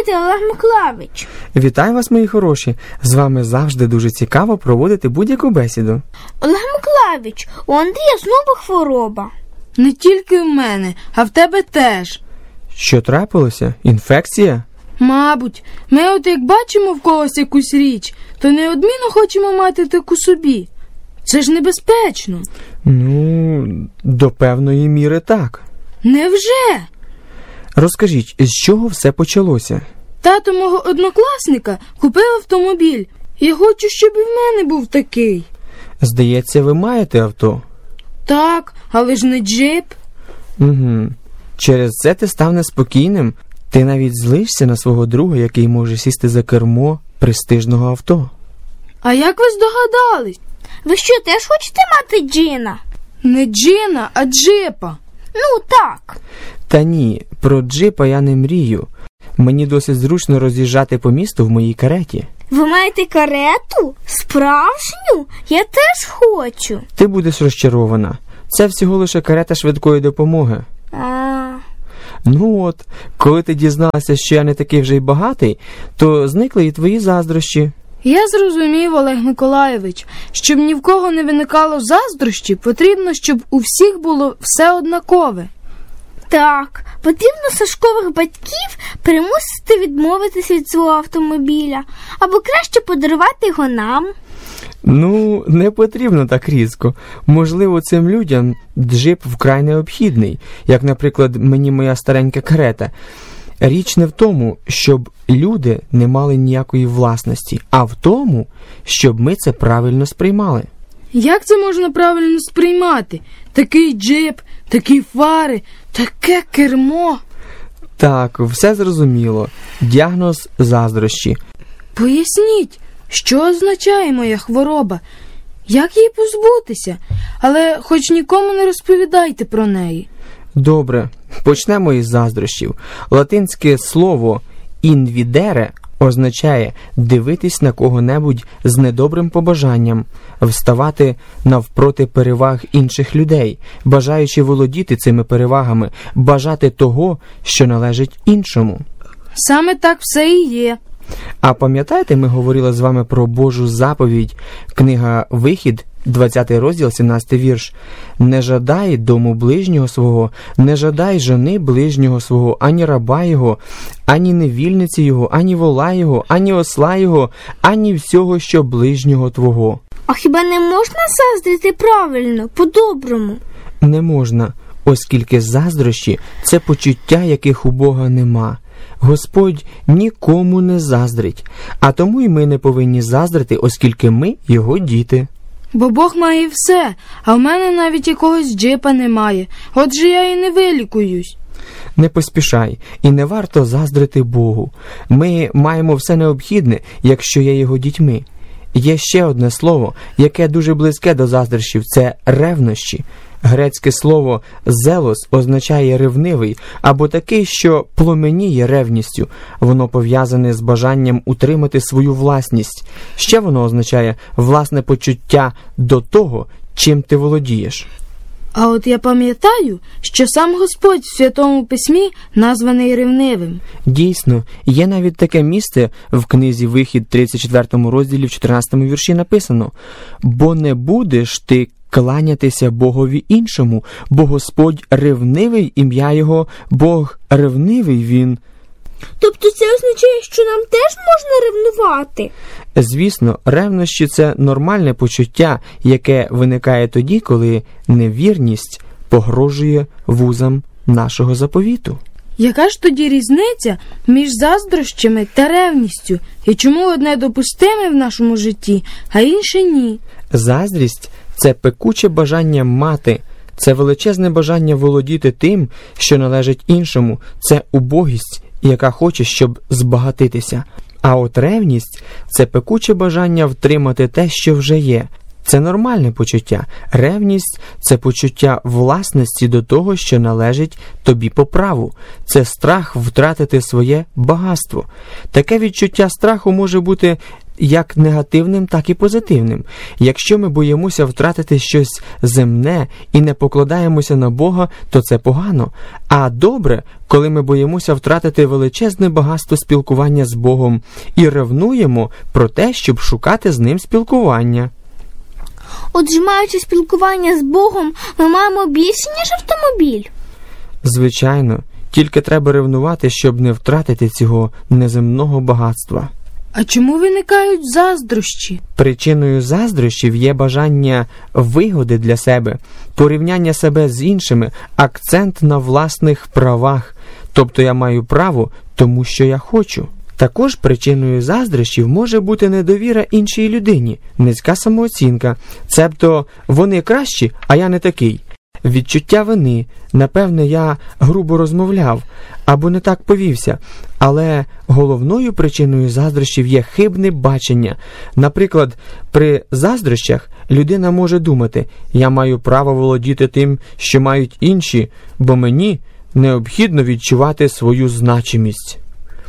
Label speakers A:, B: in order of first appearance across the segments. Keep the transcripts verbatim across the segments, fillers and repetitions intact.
A: Здравствуйте, Олег Миколайович.
B: Вітаю вас, мої хороші. З вами завжди дуже цікаво проводити будь-яку бесіду.
A: Олег Миколайович, у Андрія знову хвороба.
C: Не тільки в мене, а в тебе теж.
B: Що трапилося? Інфекція?
C: Мабуть, ми от як бачимо в когось якусь річ, то неодмінно хочемо мати таку собі. Це ж небезпечно.
B: Ну, до певної міри так.
C: Невже?
B: Розкажіть, з чого все почалося?
C: Тато мого однокласника купив автомобіль. Я хочу, щоб і в мене був такий.
B: Здається, ви маєте авто?
C: Так, але ж не джип.
B: Угу. Через це ти став неспокійним? Ти навіть злишся на свого друга, який може сісти за кермо престижного авто.
C: А як ви здогадались?
A: Ви що, теж хочете мати джина?
C: Не джина, а джипа.
A: Ну, так.
B: Та ні, про джипа я не мрію. Мені досить зручно роз'їжджати по місту в моїй кареті.
A: Ви маєте карету? Справжню? Я теж хочу.
B: Ти будеш розчарована. Це всього лише карета швидкої допомоги.
A: А...
B: Ну от, коли ти дізналася, що я не такий вже й багатий, то зникли і твої заздрощі.
C: Я зрозумів, Олег Миколайович, щоб ні в кого не виникало заздрощі, потрібно, щоб у всіх було все однакове.
A: Так, потрібно Сашкових батьків примусити відмовитися від свого автомобіля, або краще подарувати його нам.
B: Ну, не потрібно так різко. Можливо, цим людям джип вкрай необхідний, як, наприклад, мені моя старенька карета. Річ не в тому, щоб люди не мали ніякої власності, а в тому, щоб ми це правильно сприймали.
C: Як це можна правильно сприймати? Такий джип, такі фари, таке кермо.
B: Так, все зрозуміло. Діагноз – заздрощі.
C: Поясніть, що означає моя хвороба? Як її позбутися? Але хоч нікому не розповідайте про неї.
B: Добре, почнемо із заздрощів. Латинське слово «інвідере» означає дивитись на кого-небудь з недобрим побажанням, вставати навпроти переваг інших людей, бажаючи володіти цими перевагами, бажати того, що належить іншому.
C: Саме так все і є.
B: А пам'ятаєте, ми говорили з вами про Божу заповідь, книга «Вихід», двадцятий розділ, сімнадцятий вірш. «Не жадай дому ближнього свого, не жадай жони ближнього свого, ані раба його, ані невільниці його, ані вола його, ані осла його, ані всього, що ближнього твого».
A: А хіба не можна заздрити правильно, по-доброму?
B: Не можна, оскільки заздрощі – це почуття, яких у Бога нема. Господь нікому не заздрить, а тому й ми не повинні заздрити, оскільки ми його діти.
C: Бо Бог має все, а в мене навіть якогось джипа немає, отже я і не вилікуюсь.
B: Не поспішай, і не варто заздрити Богу. Ми маємо все необхідне, якщо є його дітьми. Є ще одне слово, яке дуже близьке до заздрощів – це ревнощі. Грецьке слово «зелос» означає «ревнивий» або такий, що пломеніє ревністю. Воно пов'язане з бажанням утримати свою власність. Ще воно означає власне почуття до того, чим ти володієш.
C: А от я пам'ятаю, що сам Господь в Святому Письмі названий ревнивим.
B: Дійсно, є навіть таке місце в книзі «Вихід» тридцять четвертому розділі в чотирнадцятому вірші написано: «Бо не будеш ти кланятися Богові іншому, бо Господь ревнивий, ім'я Його, Бог ревнивий Він».
A: Тобто це означає, що нам теж можна ревнувати?
B: Звісно, ревнощі – це нормальне почуття, яке виникає тоді, коли невірність погрожує вузам нашого заповіту.
C: Яка ж тоді різниця між заздрощами та ревністю? І чому одне допустиме в нашому житті, а інше ні?
B: Заздрість – це пекуче бажання мати, це величезне бажання володіти тим, що належить іншому, це убогість, яка хоче, щоб збагатитися. А от ревність – це пекуче бажання втримати те, що вже є. Це нормальне почуття. Ревність – це почуття власності до того, що належить тобі по праву. Це страх втратити своє багатство. Таке відчуття страху може бути як негативним, так і позитивним. Якщо ми боїмося втратити щось земне і не покладаємося на Бога, то це погано. А добре, коли ми боїмося втратити величезне багатство спілкування з Богом і ревнуємо про те, щоб шукати з Ним спілкування.
A: Отже, маючи спілкування з Богом, ми маємо більше, ніж автомобіль.
B: Звичайно, тільки треба ревнувати, щоб не втратити цього неземного багатства.
C: А чому виникають заздрощі?
B: Причиною заздрощів є бажання вигоди для себе, порівняння себе з іншими, акцент на власних правах, тобто я маю право, тому що я хочу. Також причиною заздрощів може бути недовіра іншій людині, низька самооцінка, цебто вони кращі, а я не такий. Відчуття вини, напевне, я грубо розмовляв або не так повівся, але головною причиною заздрощів є хибне бачення. Наприклад, при заздрощах людина може думати: я маю право володіти тим, що мають інші, бо мені необхідно відчувати свою значимість.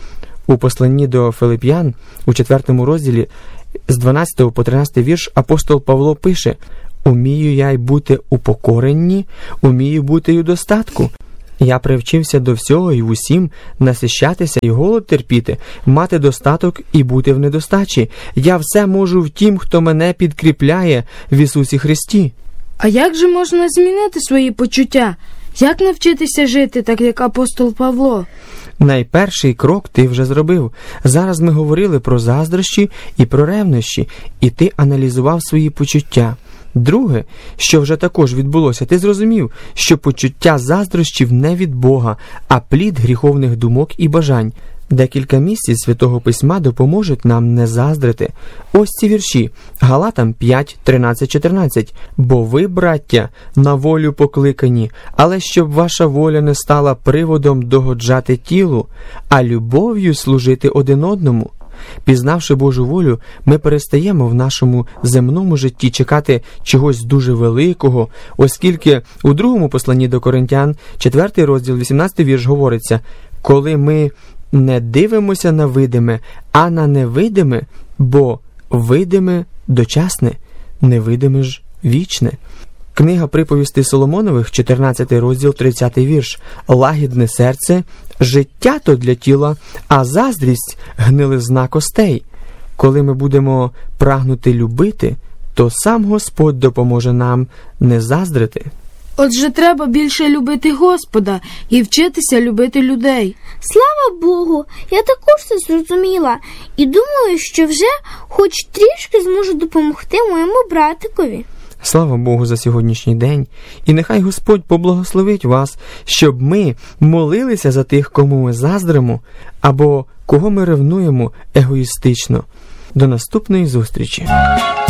B: У посланні до Филип'ян у четвертому розділі з дванадцятого по тринадцятий вірш апостол Павло пише: «Умію я й бути упокоренні, умію бути й у достатку. Я привчився до всього і в усім, насищатися і голод терпіти, мати достаток і бути в недостачі. Я все можу в тім, хто мене підкріпляє в Ісусі Христі».
C: А як же можна змінити свої почуття? Як навчитися жити, так як апостол Павло?
B: Найперший крок ти вже зробив. Зараз ми говорили про заздрощі і про ревнощі, і ти аналізував свої почуття. Друге, що вже також відбулося, ти зрозумів, що почуття заздрощів не від Бога, а плід гріховних думок і бажань. Декілька місць із Святого Письма допоможуть нам не заздрити. Ось ці вірші. Галатам п'ять, тринадцять, чотирнадцять. «Бо ви, браття, на волю покликані, але щоб ваша воля не стала приводом догоджати тілу, а любов'ю служити один одному». Пізнавши Божу волю, ми перестаємо в нашому земному житті чекати чогось дуже великого, оскільки у другому посланні до Коринтян, четвертий розділ, вісімнадцятий вірш говориться: «Коли ми не дивимося на видиме, а на невидиме, бо видиме дочасне, невидиме ж вічне». Книга приповістей Соломонових, чотирнадцятий розділ, тридцятий вірш. «Лагідне серце – життя то для тіла, а заздрість – гнилизна костей». Коли ми будемо прагнути любити, то сам Господь допоможе нам не заздрити.
C: Отже, треба більше любити Господа і вчитися любити людей.
A: Слава Богу, я також це зрозуміла і думаю, що вже хоч трішки зможу допомогти моєму братикові.
B: Слава Богу за сьогоднішній день, і нехай Господь поблагословить вас, щоб ми молилися за тих, кому ми заздримо, або кого ми ревнуємо егоїстично. До наступної зустрічі!